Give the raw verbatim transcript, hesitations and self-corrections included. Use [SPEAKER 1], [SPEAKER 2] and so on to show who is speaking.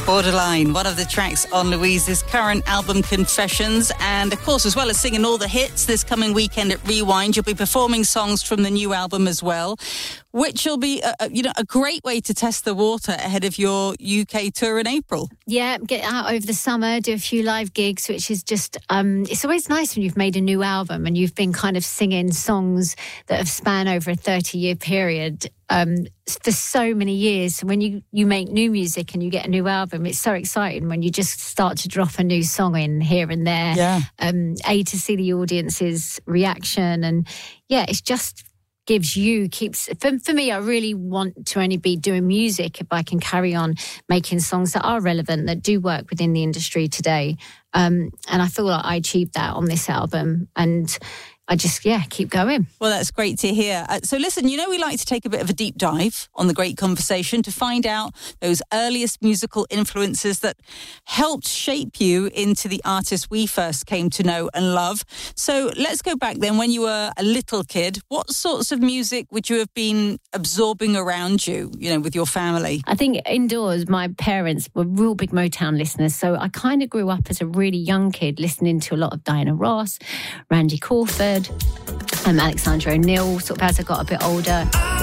[SPEAKER 1] Borderline, one of the tracks on Louise's current album Confessions. And of course, as well as singing all the hits this coming weekend at Rewind, you'll be performing songs from the new album as well, which will be a, a, you know, a great way to test the water ahead of your U K tour in April.
[SPEAKER 2] Yeah, get out over the summer, do a few live gigs, which is just, um, it's always nice when you've made a new album and you've been kind of singing songs that have spanned over a thirty-year period um, for so many years. So when you, you make new music and you get a new album, it's so exciting when you just start to drop a new song in here and there.
[SPEAKER 1] Yeah.
[SPEAKER 2] Um, A, to see the audience's reaction. And yeah, it's just gives you, keeps, for, for me, I really want to only be doing music if I can carry on making songs that are relevant, that do work within the industry today. Um, and I feel like I achieved that on this album. And I just, yeah, keep going.
[SPEAKER 1] Well, that's great to hear. Uh, so listen, you know, we like to take a bit of a deep dive on The Great Conversation to find out those earliest musical influences that helped shape you into the artist we first came to know and love. So let's go back then when you were a little kid. What sorts of music would you have been absorbing around you, you know, with your family?
[SPEAKER 2] I think indoors, my parents were real big Motown listeners. So I kind of grew up as a really young kid listening to a lot of Diana Ross, Randy Crawford, and Alexandra O'Neill, sort of as I got a bit older.